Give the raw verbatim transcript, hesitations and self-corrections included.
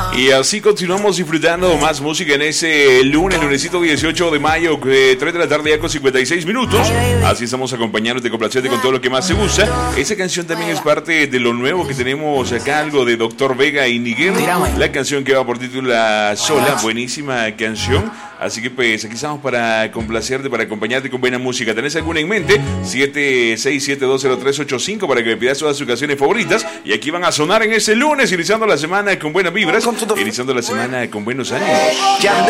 Y así continuamos disfrutando más música en ese lunes, lunesito dieciocho de mayo, eh, tres de la tarde ya con cincuenta y seis minutos. Así estamos acompañándote, complaciente con todo lo que más te gusta. Esa canción también es parte de lo nuevo que tenemos acá, algo de Doctor Vega y Niguel. La canción que va por título La Sola, buenísima canción. Así que pues aquí estamos para complacerte, para acompañarte con buena música. ¿Tenés alguna en mente? siete seis siete dos cero tres ocho cinco para que me pidas todas sus canciones favoritas. Y aquí van a sonar en ese lunes, iniciando la semana con buenas vibras, iniciando la semana con buenos ánimos.